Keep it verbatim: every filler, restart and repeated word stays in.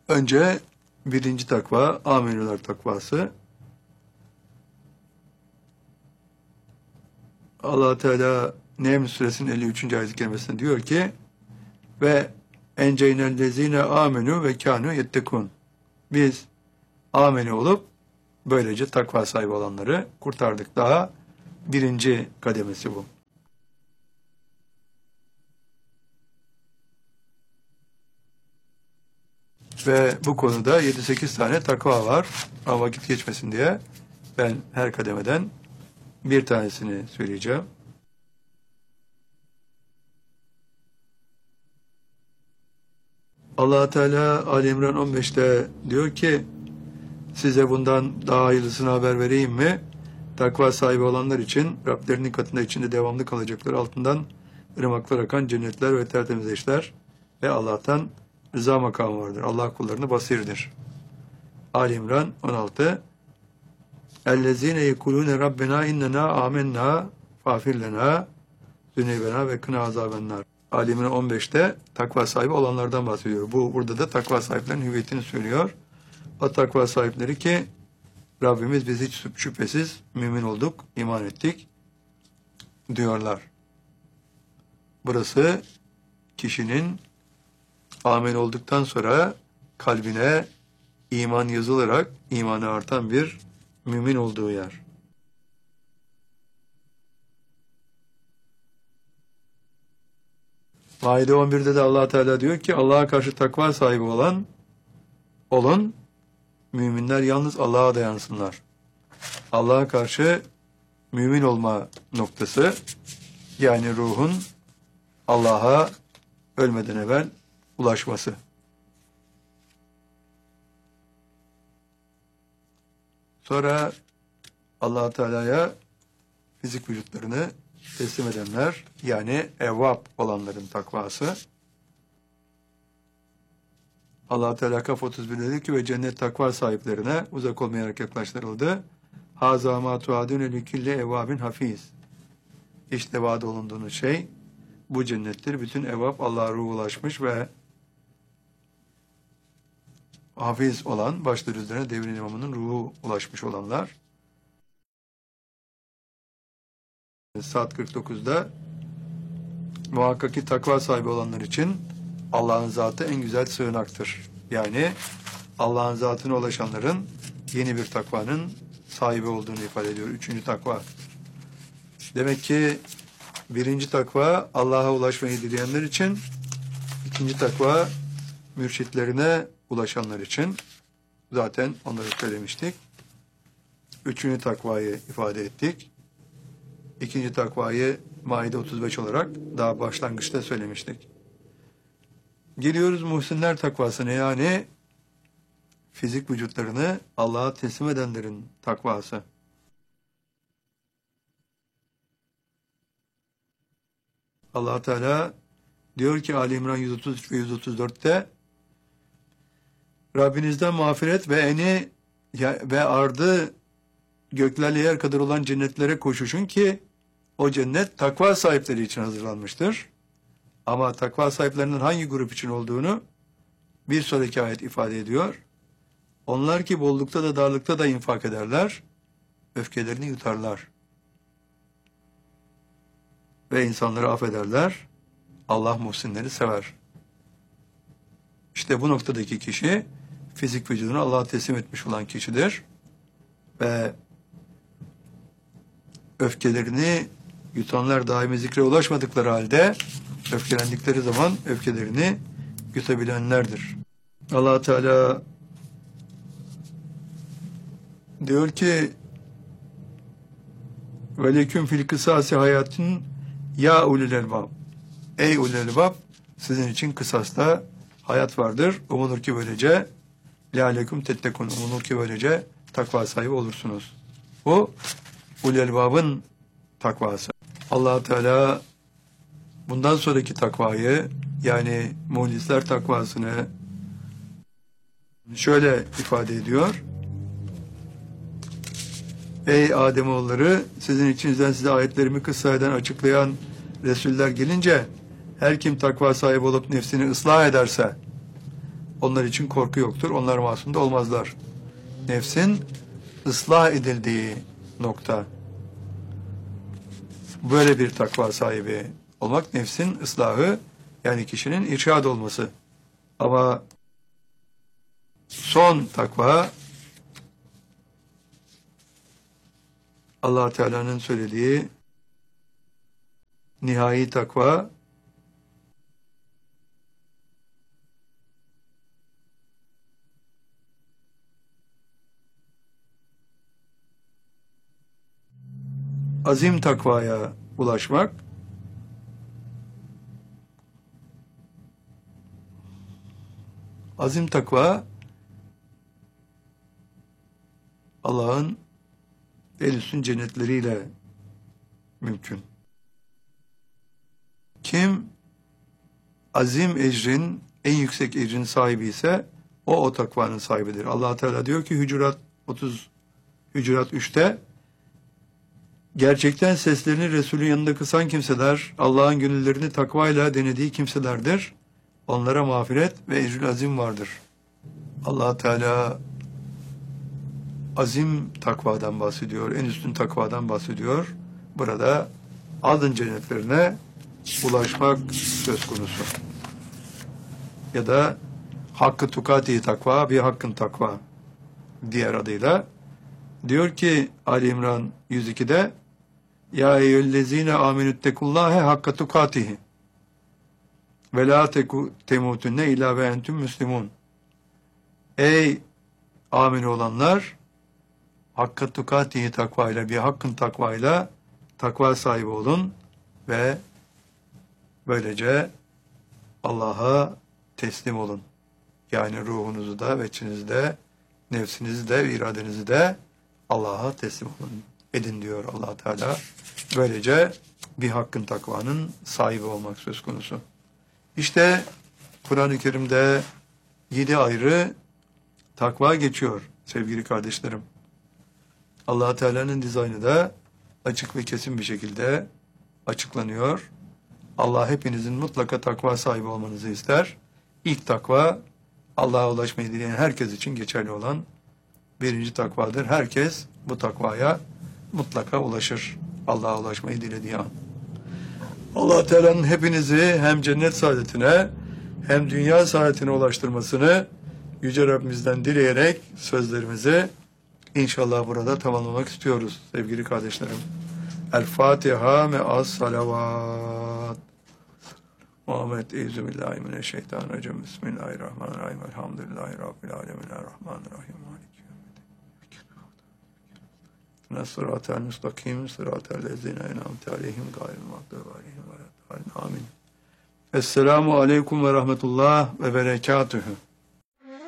Önce birinci takva, amenüler takvası. Allah Teala Nehm suresinin elli üçüncü ayet-i kerimesinde diyor ki ve enceynellezine amenu ve kânû yettekûn. Biz ameni olup böylece takva sahibi olanları kurtardık. Daha birinci kademesi bu. Ve bu konuda yedi sekiz tane takva var. Ama vakit geçmesin diye ben her kademeden bir tanesini söyleyeceğim. Allah Teala Ali İmran on beşte diyor ki size bundan daha hayırlısını haber vereyim mi? Takva sahibi olanlar için Rablerinin katında içinde devamlı kalacaklar, altından ırmaklar akan cennetler ve tertemiz eşler ve Allah'tan rıza makamı vardır. Allah kullarını basirdir. Ali İmran on altı اَلَّذ۪ينَ يَكُلُونَ رَبَّنَا اِنَّنَا آمَنَّا فَافِرْ لَنَا ذُنُوبَنَا ve kına azabennar. Ali İmran on beşte takva sahibi olanlardan bahsediyor. Bu burada da takva sahiplerinin hüviyetini söylüyor. O takva sahipleri ki Rabbimiz biz hiç şüphesiz mümin olduk, iman ettik diyorlar. Burası kişinin amel olduktan sonra kalbine iman yazılarak imanı artan bir mümin olduğu yer. Maide on birde de Allah Teala diyor ki Allah'a karşı takva sahibi olan olun, müminler yalnız Allah'a dayansınlar. Allah'a karşı mümin olma noktası, yani ruhun Allah'a ölmeden evvel ulaşması. Sonra Allah Teala'ya fizik vücutlarını teslim edenler, yani evvab olanların takvası. Allah Teala Kaf otuz birde dedi ki ve cennet takva sahiplerine uzak olmayarak yaklaştırıldı. Haza ma tuadune likille evvabin hafiz. İşte vaad olunduğunuz şey bu cennettir. Bütün evvab Allah'a ruhu ulaşmış ve hafiz olan, başları üzerine devrin imamının ruhu ulaşmış olanlar. Saat kırk dokuzda muhakkak ki takva sahibi olanlar için Allah'ın zatı en güzel sığınaktır. Yani Allah'ın zatına ulaşanların yeni bir takvanın sahibi olduğunu ifade ediyor. Üçüncü takva. Demek ki birinci takva Allah'a ulaşmayı dileyenler için, ikinci takva mürşitlerine ulaşanlar için. Zaten onları söylemiştik. Üçüncü takvayı ifade ettik. İkinci takvayı Maide otuz beş olarak daha başlangıçta söylemiştik. Geliyoruz muhsinler takvasına, yani fizik vücutlarını Allah'a teslim edenlerin takvası. Allah Teala diyor ki Ali İmran yüz otuz üç ve yüz otuz dörtte Rabbinizden mağfiret ve eni ve ardı göklerle yer kadar olan cennetlere koşuşun ki o cennet takva sahipleri için hazırlanmıştır. Ama takva sahiplerinin hangi grup için olduğunu bir sonraki ayet ifade ediyor. Onlar ki bollukta da darlıkta da infak ederler, öfkelerini yutarlar ve insanları affederler. Allah muhsinleri sever. İşte bu noktadaki kişi fizik vücudunu Allah'a teslim etmiş olan kişidir ve öfkelerini yutanlar daimi zikre ulaşmadıkları halde öfkelendikleri zaman öfkelerini yutabilenlerdir. Allah Teala diyor ki veleküm fil kısası hayatın ya ulul elbab. Ey ulul elbab, sizin için kısasta hayat vardır. Umulur ki böylece lealekum tettekun. Umulur ki böylece takva sahibi olursunuz. Bu ulul elbabın takvası. Allah Teala bundan sonraki takvayı, yani muhlisler takvasını şöyle ifade ediyor. Ey Ademoğulları, sizin içinizden size ayetlerimi kıssa eden, açıklayan Resuller gelince her kim takva sahibi olup nefsini ıslah ederse onlar için korku yoktur. Onlar masum da olmazlar. Nefsin ıslah edildiği nokta. Böyle bir takva sahibi olmak nefsin ıslahı, yani kişinin irşad olması. Ama son takva Allah Teala'nın söylediği nihai takva, azim takvaya ulaşmak. Azim takva Allah'ın el üstün cennetleriyle mümkün. Kim azim ecrin, en yüksek ecrin sahibi ise o o takvanın sahibidir. Allah Teala diyor ki Hücurat otuz Hücurat üçte, gerçekten seslerini Resulün yanında kısan kimseler Allah'ın gönüllerini takvayla denediği kimselerdir. Onlara mağfiret ve ecrül azim vardır. Allah Teala azim takvadan bahsediyor, en üstün takvadan bahsediyor. Burada adın cennetlerine ulaşmak söz konusu. Ya da hakkı tukati takva, bir hakkın takva diğer adıyla. Diyor ki Ali İmran yüz ikide, ya eyyühellezine amenüttekullâhe hakka tukatihi ve la temutunne illa ve entüm müslimun. Ey amin olanlar, hakka tukatihi takvayla, bir hakkın takvayla takva sahibi olun ve böylece Allah'a teslim olun. Yani ruhunuzu da, veçinizi de, nefsinizi de, iradenizi de Allah'a teslim olun edin diyor Allah Teala. Böylece bir hakkın takvanın sahibi olmak söz konusu. İşte Kur'an-ı Kerim'de yedi ayrı takva geçiyor sevgili kardeşlerim. Allah Teala'nın dizaynı da açık ve kesin bir şekilde açıklanıyor. Allah hepinizin mutlaka takva sahibi olmanızı ister. İlk takva, Allah'a ulaşmayı dileyen herkes için geçerli olan birinci takvadır. Herkes bu takvaya mutlaka ulaşır. Allah'a ulaşmayı dilediği an. Allah Teala'nın hepinizi hem cennet saadetine hem dünya saadetine ulaştırmasını Yüce Rabbimizden dileyerek sözlerimizi İnşallah burada tamamlamak istiyoruz sevgili kardeşlerim. El Fatiha me'as salavat. Muhammed euzubillahimineşşeytanirracim. Bismillahirrahmanirrahim. Elhamdülillahi Rabbil alemin. Errahmanirrahim. Sıratel müstakim, sıratel lezine en'amte aleyhim gayril mağdubi aleyhim ve lad-dallin. Amin. Esselamu aleyküm ve rahmetullah ve berekatühü.